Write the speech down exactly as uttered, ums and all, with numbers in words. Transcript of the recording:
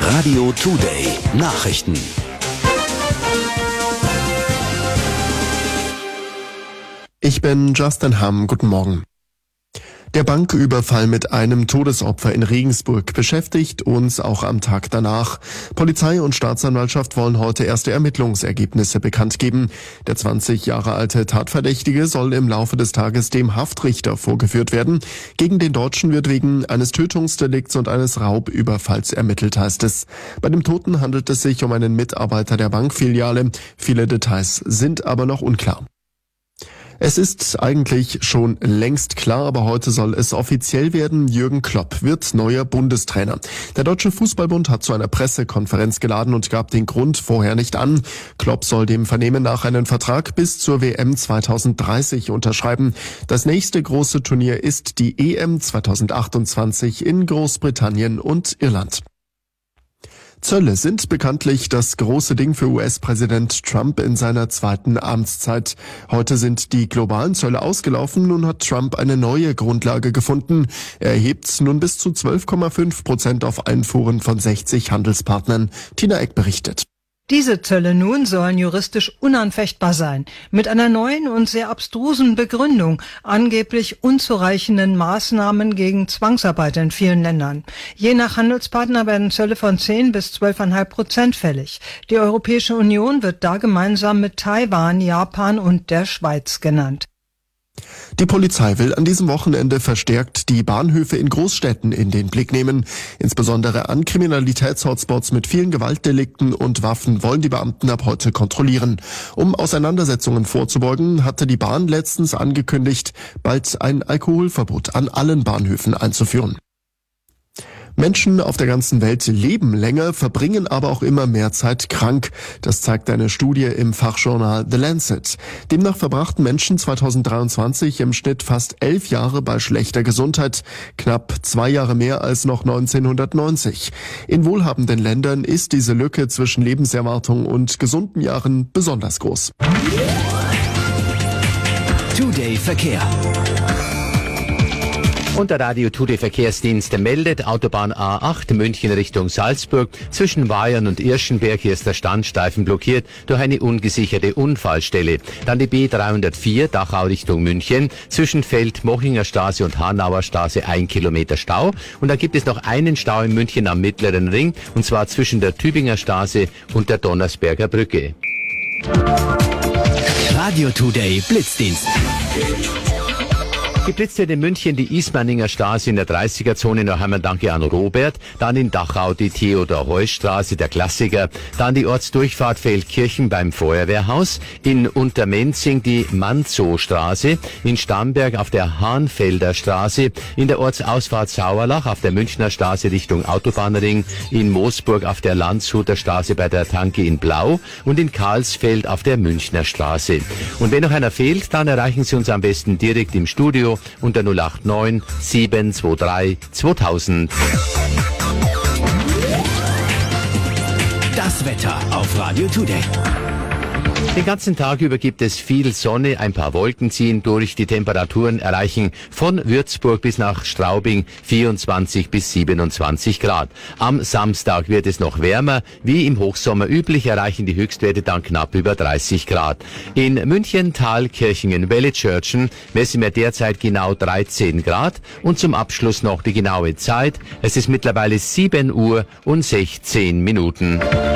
Radio Today Nachrichten. Ich bin Justin Hamm. Guten Morgen. Der Banküberfall mit einem Todesopfer in Regensburg beschäftigt uns auch am Tag danach. Polizei und Staatsanwaltschaft wollen heute erste Ermittlungsergebnisse bekannt geben. Der zwanzig Jahre alte Tatverdächtige soll im Laufe des Tages dem Haftrichter vorgeführt werden. Gegen den Deutschen wird wegen eines Tötungsdelikts und eines Raubüberfalls ermittelt, heißt es. Bei dem Toten handelt es sich um einen Mitarbeiter der Bankfiliale. Viele Details sind aber noch unklar. Es ist eigentlich schon längst klar, aber heute soll es offiziell werden. Jürgen Klopp wird neuer Bundestrainer. Der Deutsche Fußballbund hat zu einer Pressekonferenz geladen und gab den Grund vorher nicht an. Klopp soll dem Vernehmen nach einen Vertrag bis zur W M zweitausenddreißig unterschreiben. Das nächste große Turnier ist die E M zweitausendachtundzwanzig in Großbritannien und Irland. Zölle sind bekanntlich das große Ding für U S-Präsident Trump in seiner zweiten Amtszeit. Heute sind die globalen Zölle ausgelaufen, nun hat Trump eine neue Grundlage gefunden. Er erhebt nun bis zu zwölf Komma fünf Prozent auf Einfuhren von sechzig Handelspartnern. Tina Eck berichtet. Diese Zölle nun sollen juristisch unanfechtbar sein, mit einer neuen und sehr abstrusen Begründung, angeblich unzureichenden Maßnahmen gegen Zwangsarbeit in vielen Ländern. Je nach Handelspartner werden Zölle von zehn bis zwölf Komma fünf Prozent fällig. Die Europäische Union wird da gemeinsam mit Taiwan, Japan und der Schweiz genannt. Die Polizei will an diesem Wochenende verstärkt die Bahnhöfe in Großstädten in den Blick nehmen. Insbesondere an Kriminalitätshotspots mit vielen Gewaltdelikten und Waffen wollen die Beamten ab heute kontrollieren. Um Auseinandersetzungen vorzubeugen, hatte die Bahn letztens angekündigt, bald ein Alkoholverbot an allen Bahnhöfen einzuführen. Menschen auf der ganzen Welt leben länger, verbringen aber auch immer mehr Zeit krank. Das zeigt eine Studie im Fachjournal The Lancet. Demnach verbrachten Menschen zweitausenddreiundzwanzig im Schnitt fast elf Jahre bei schlechter Gesundheit, knapp zwei Jahre mehr als noch neunzehnhundertneunzig. In wohlhabenden Ländern ist diese Lücke zwischen Lebenserwartung und gesunden Jahren besonders groß. Today Verkehr. Und der Radio Today Verkehrsdienst meldet Autobahn A acht München Richtung Salzburg. Zwischen Weyern und Irschenberg, hier ist der Standstreifen blockiert durch eine ungesicherte Unfallstelle. Dann die B dreihundertvier Dachau Richtung München. Zwischen Feld-Mochinger Straße und Hanauer Straße ein Kilometer Stau. Und dann gibt es noch einen Stau in München am Mittleren Ring. Und zwar zwischen der Tübinger Straße und der Donnersberger Brücke. Radio Today Blitzdienst. Geblitzt wird in München die Ismaninger Straße in der dreißiger-Zone, noch einmal danke an Robert. Dann in Dachau die Theodor-Heuss-Straße, der Klassiker. Dann die Ortsdurchfahrt Feldkirchen beim Feuerwehrhaus. In Untermenzing die Manzow-Straße. In Starnberg auf der Hahnfelder Straße. In der Ortsausfahrt Sauerlach auf der Münchner Straße Richtung Autobahnring. In Moosburg auf der Landshuter Straße bei der Tanke in Blau. Und in Karlsfeld auf der Münchner Straße. Und wenn noch einer fehlt, dann erreichen Sie uns am besten direkt im Studio unter null acht neun sieben zwei drei zweitausend. Das Wetter auf Radio Today. Den ganzen Tag über gibt es viel Sonne, ein paar Wolken ziehen durch. Die Temperaturen erreichen von Würzburg bis nach Straubing vierundzwanzig bis siebenundzwanzig Grad. Am Samstag wird es noch wärmer. Wie im Hochsommer üblich erreichen die Höchstwerte dann knapp über dreißig Grad. In München, Thalkirchen, Wellitzschörtchen messen wir derzeit genau dreizehn Grad. Und zum Abschluss noch die genaue Zeit. Es ist mittlerweile sieben Uhr und sechzehn Minuten.